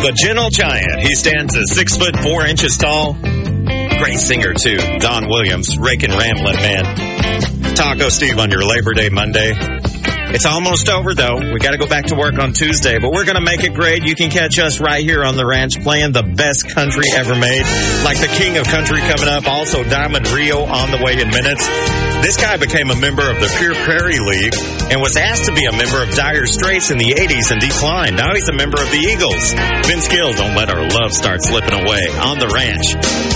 The gentle giant. He stands at 6 foot 4 inches tall. Great singer, too. Don Williams, raking rambling man. Taco Steve on your Labor Day Monday. It's almost over, though. We got to go back to work on Tuesday, but we're going to make it great. You can catch us right here on the ranch playing the best country ever made, like the King of Country coming up, also Diamond Rio on the way in minutes. This guy became a member of the Pure Prairie League and was asked to be a member of Dire Straits in the 80s and declined. Now he's a member of the Eagles. Vince Gill, Don't Let Our Love Start Slipping Away on the ranch.